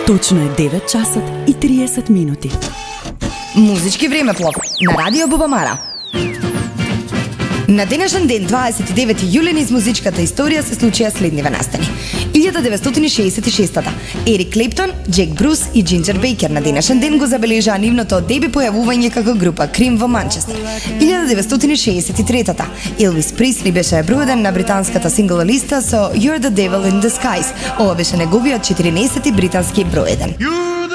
Точно е 9 часот и 30 минути. Музички времеплов на Радио Бубамара. На денешен ден, 29 јули, низ музичката историја се случија следниве настани. 1966-та, Ерик Клептон, Джек Брус и Джинджер Бейкер на денешен ден го забележаа нивното деби појавување како група Крим во Манчестер. 1963-та, Елвис Пресли беше број 1 на британската сингл листа со You're the Devil in Disguise. Ова беше неговиот 14-ти британски број 1.